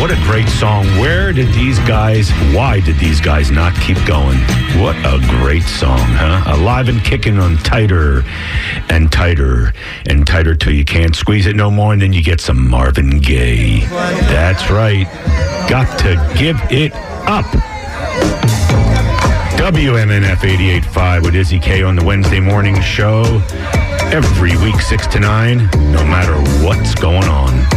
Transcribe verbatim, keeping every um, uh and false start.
What a great song. Where did these guys, why did these guys not keep going? What a great song, huh? Alive and kicking on Tighter and Tighter and Tighter till you can't squeeze it no more, and then you get some Marvin Gaye. That's right. Got to give it up. W M N F eighty-eight point five with Izzy K on the Wednesday morning show. Every week, six to nine, no matter what's going on.